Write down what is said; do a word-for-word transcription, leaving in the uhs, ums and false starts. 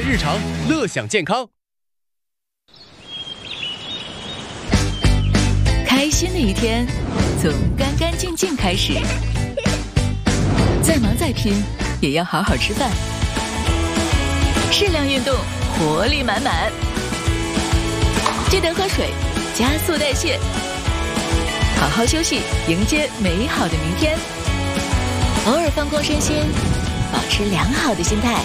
日常，乐享健康。 开心的一天从干干净净开始，再忙再拼也要好好吃饭，适量运动，活力满满。记得喝水，加速代谢，好好休息，迎接美好的明天。偶尔放空身心，保持良好的心态，